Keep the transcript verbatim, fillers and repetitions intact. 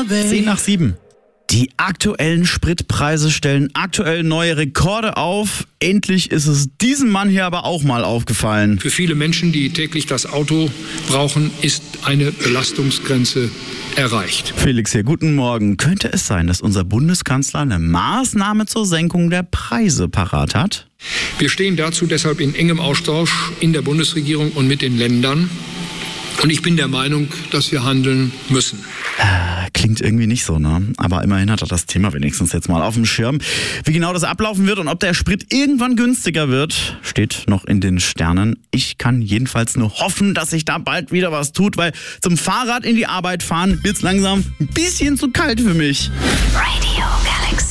zehn nach sieben. Die aktuellen Spritpreise stellen aktuell neue Rekorde auf. Endlich ist es diesem Mann hier aber auch mal aufgefallen. Für viele Menschen, die täglich das Auto brauchen, ist eine Belastungsgrenze erreicht. Felix hier, guten Morgen. Könnte es sein, dass unser Bundeskanzler eine Maßnahme zur Senkung der Preise parat hat? Wir stehen dazu deshalb in engem Austausch in der Bundesregierung und mit den Ländern. Und ich bin der Meinung, dass wir handeln müssen. Äh, klingt irgendwie nicht so, ne? Aber immerhin hat er das Thema wenigstens jetzt mal auf dem Schirm. Wie genau das ablaufen wird und ob der Sprit irgendwann günstiger wird, steht noch in den Sternen. Ich kann jedenfalls nur hoffen, dass sich da bald wieder was tut, weil zum Fahrrad in die Arbeit fahren wird's langsam ein bisschen zu kalt für mich. Radio Galaxy.